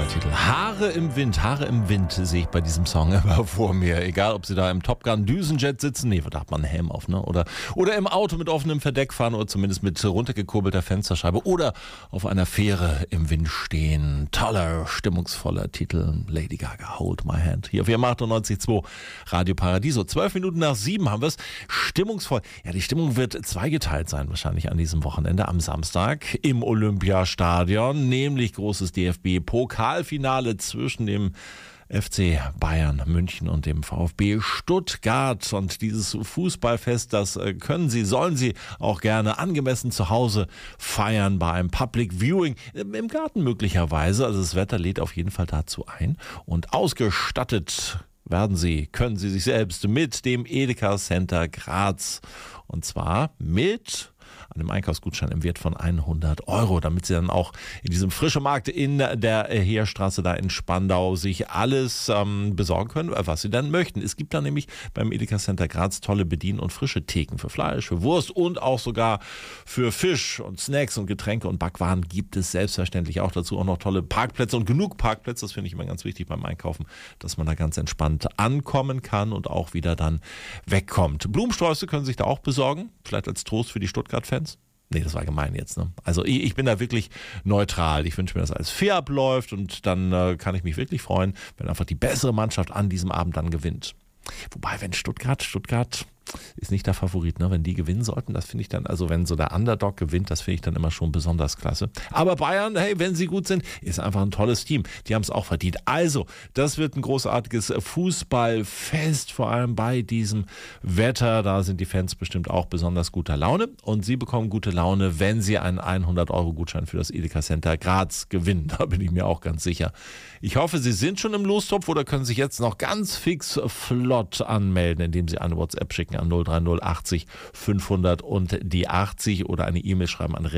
schöner Titel. Haare im Wind sehe ich bei diesem Song immer vor mir. Egal, ob Sie da im Top Gun Düsenjet sitzen, da hat man einen Helm auf, ne? Oder im Auto mit offenem Verdeck fahren oder zumindest mit runtergekurbelter Fensterscheibe oder auf einer Fähre im Wind stehen. Toller, stimmungsvoller Titel. Lady Gaga, Hold My Hand. Hier auf 98.2 Radio Paradiso. 7:12 haben wir es. Stimmungsvoll. Ja, die Stimmung wird zweigeteilt sein wahrscheinlich an diesem Wochenende. Am Samstag im Olympiastadion, nämlich großes DFB-Pokalfinale zwischen dem FC Bayern München und dem VfB Stuttgart. Und dieses Fußballfest, das sollen Sie auch gerne angemessen zu Hause feiern bei einem Public Viewing, im Garten möglicherweise. Also das Wetter lädt auf jeden Fall dazu ein. Und ausgestattet können Sie sich selbst mit dem Edeka Center Graz. Und zwar mit einem Einkaufsgutschein im Wert von 100 €, damit Sie dann auch in diesem frischen Markt in der Heerstraße da in Spandau sich alles besorgen können, was Sie dann möchten. Es gibt da nämlich beim Edeka Center Graz tolle Bedien- und frische Theken für Fleisch, für Wurst und auch sogar für Fisch und Snacks und Getränke und Backwaren gibt es selbstverständlich auch dazu auch noch tolle Parkplätze und genug Parkplätze. Das finde ich immer ganz wichtig beim Einkaufen, dass man da ganz entspannt ankommen kann und auch wieder dann wegkommt. Blumensträuße können Sie sich da auch besorgen, vielleicht als Trost für die Stuttgart-Fans. Nee, das war gemein jetzt, ne? Also ich bin da wirklich neutral. Ich wünsche mir, dass alles fair abläuft und dann kann ich mich wirklich freuen, wenn einfach die bessere Mannschaft an diesem Abend dann gewinnt. Wobei, wenn Stuttgart ist nicht der Favorit, ne? Wenn die gewinnen sollten, das finde ich dann, also wenn so der Underdog gewinnt, das finde ich dann immer schon besonders klasse. Aber Bayern, hey, wenn sie gut sind, ist einfach ein tolles Team. Die haben es auch verdient. Also, das wird ein großartiges Fußballfest, vor allem bei diesem Wetter. Da sind die Fans bestimmt auch besonders guter Laune. Und Sie bekommen gute Laune, wenn Sie einen 100-€ Gutschein für das Edeka Graz gewinnen. Da bin ich mir auch ganz sicher. Ich hoffe, Sie sind schon im Lostopf oder können sich jetzt noch ganz fix flott anmelden, indem Sie eine WhatsApp schicken an 030 80 500 und die 80 oder eine E-Mail schreiben an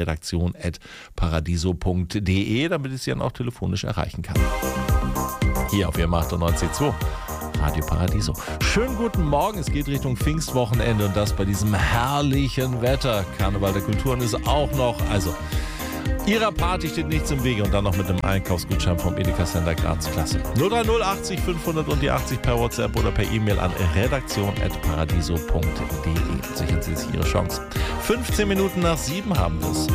redaktion@paradiso.de, damit ich Sie dann auch telefonisch erreichen kann. Hier auf 98.2 Radio Paradiso. Schönen guten Morgen, es geht Richtung Pfingstwochenende und das bei diesem herrlichen Wetter. Karneval der Kulturen ist auch noch, also Ihrer Party steht nichts im Wege und dann noch mit einem Einkaufsgutschein vom Edeka Center Graz. Klasse. 030 80 500 und die 80 per WhatsApp oder per E-Mail an redaktion@paradiso.de. Sichern Sie sich Ihre Chance. 7:15 haben wir es.